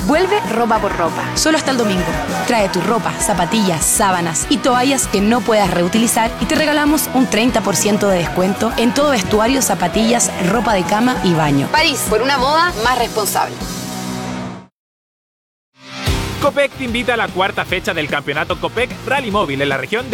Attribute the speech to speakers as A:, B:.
A: Vuelve Ropa por Ropa. Solo hasta el domingo. Trae tu ropa, zapatillas, sábanas y toallas que no puedas reutilizar y te regalamos un 30% de descuento en todo vestuario, zapatillas, ropa de cama y baño. París, por una moda más responsable.
B: Copec te invita a la cuarta fecha del campeonato Copec Rally Móvil en la región de